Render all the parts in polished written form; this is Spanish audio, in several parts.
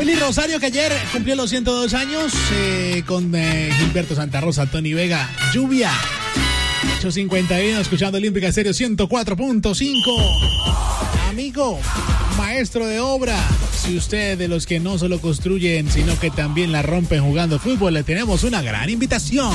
Willy Rosario, que ayer cumplió los 102 años, con Gilberto Santa Rosa, Tony Vega, Lluvia. 8:51, escuchando Olímpica Estéreo 104.5. Amigo, maestro de obra, si usted de los que no solo construyen, sino que también la rompen jugando fútbol, le tenemos una gran invitación.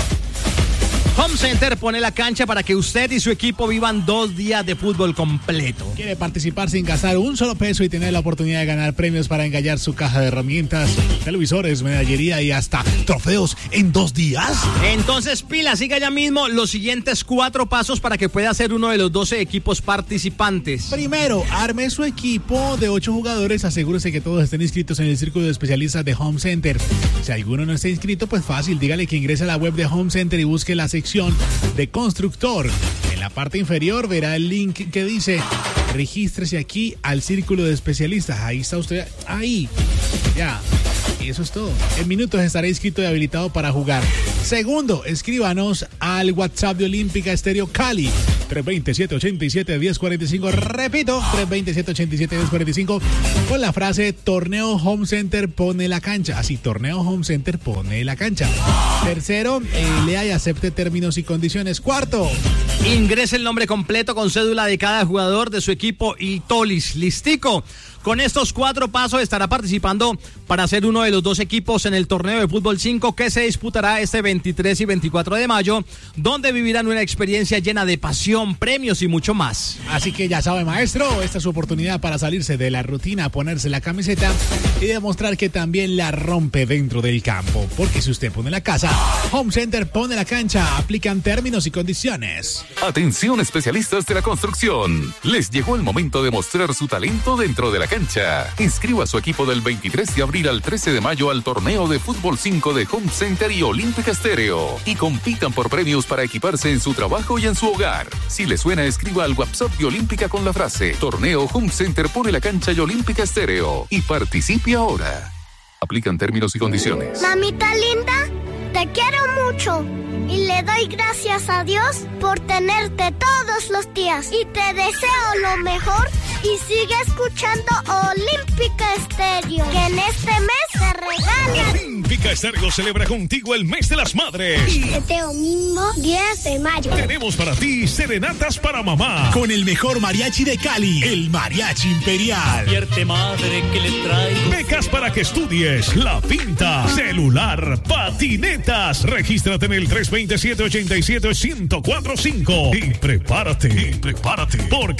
Home Center pone la cancha para que usted y su equipo vivan 2 días de fútbol completo. ¿Quiere participar sin gastar un solo peso y tener la oportunidad de ganar premios para engallar su caja de herramientas, televisores, medallería y hasta trofeos en 2 días? Entonces, pila, siga ya mismo los siguientes 4 pasos para que pueda ser uno de los 12 equipos participantes. Primero, arme su equipo de 8 jugadores, asegúrese que todos estén inscritos en el círculo de especialistas de Home Center. Si alguno no está inscrito, pues fácil, dígale que ingrese a la web de Home Center y busque la sección de constructor. En la parte inferior verá el link que dice regístrese aquí al círculo de especialistas. Ahí está usted, ahí, ya. Y eso es todo. En minutos estará inscrito y habilitado para jugar. Segundo, escríbanos al WhatsApp de Olímpica Estéreo Cali, 320-787-1045. Repito, 320-787-1045, con la frase Torneo Home Center pone la cancha. Así, Torneo Home Center pone la cancha. Tercero, lea y acepte términos y condiciones. Cuarto, ingrese el nombre completo con cédula de cada jugador de su equipo y tolis. Listico. Con estos 4 pasos estará participando para ser uno de los 2 equipos en el torneo de fútbol 5 que se disputará este 23 y 24 de mayo, donde vivirán una experiencia llena de pasión, premios y mucho más. Así que ya sabe, maestro, esta es su oportunidad para salirse de la rutina, ponerse la camiseta y demostrar que también la rompe dentro del campo. Porque si usted pone la casa, Home Center pone la cancha. Aplican términos y condiciones. Atención, especialistas de la construcción. Les llegó el momento de mostrar su talento dentro de la cancha. Inscriba a su equipo del 23 de abril al 13 de mayo al torneo de fútbol 5 de Home Center y Olímpica Estéreo y compitan por premios para equiparse en su trabajo y en su hogar. Si le suena, escriba al WhatsApp de Olímpica con la frase Torneo Home Center pone la cancha y Olímpica Estéreo y participe ahora. Aplican términos y condiciones. Mamita linda, te quiero mucho y le doy gracias a Dios por tenerte todos los días y te deseo lo mejor. Y sigue escuchando Olímpica Estéreo, que en este mes se regala. Olímpica Estéreo celebra contigo el mes de las madres. Este domingo 10 de mayo. Tenemos para ti serenatas para mamá. Con el mejor mariachi de Cali, el Mariachi Imperial. Vierte madre que le traigo. Becas para que estudies, La Pinta, celular, patinetas. Regístrate en el 327-87-1045 y prepárate, porque